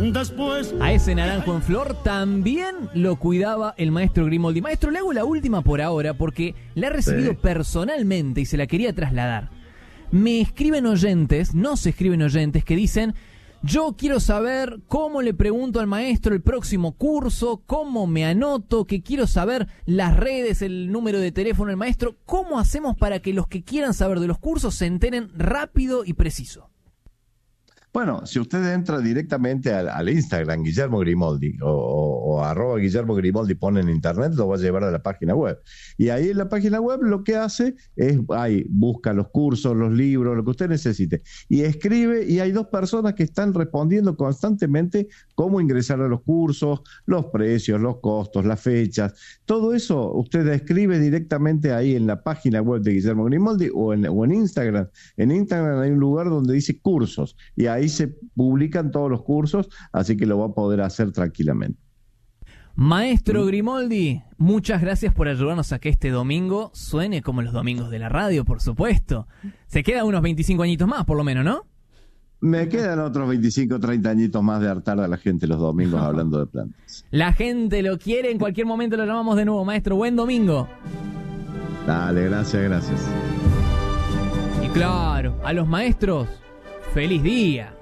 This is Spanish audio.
Después, a ese naranjo en flor también lo cuidaba el maestro Grimoldi. Maestro, le hago la última por ahora porque la he recibido personalmente y se la quería trasladar. Me escriben oyentes, nos escriben oyentes que dicen: yo quiero saber cómo le pregunto al maestro el próximo curso, cómo me anoto, que quiero saber las redes, el número de teléfono del maestro. ¿Cómo hacemos para que los que quieran saber de los cursos se enteren rápido y preciso? Bueno, si usted entra directamente al Instagram, Guillermo Grimoldi, o arroba Guillermo Grimoldi, pone en internet, lo va a llevar a la página web. Y ahí en la página web lo que hace es, ahí busca los cursos, los libros, lo que usted necesite. Y escribe, y hay 2 personas que están respondiendo constantemente cómo ingresar a los cursos, los precios, los costos, las fechas. Todo eso usted escribe directamente ahí en la página web de Guillermo Grimoldi o en Instagram. En Instagram hay un lugar donde dice cursos, y ahí se publican todos los cursos, así que lo va a poder hacer tranquilamente. Maestro Grimoldi, muchas gracias por ayudarnos a que este domingo suene como los domingos de la radio, por supuesto. Se quedan unos 25 añitos más, por lo menos, ¿no? Me quedan otros 25, 30 añitos más de hartar a la gente los domingos hablando de plantas. La gente lo quiere, en cualquier momento lo llamamos de nuevo, maestro. Buen domingo. Dale, gracias. Y claro, a los maestros, feliz día.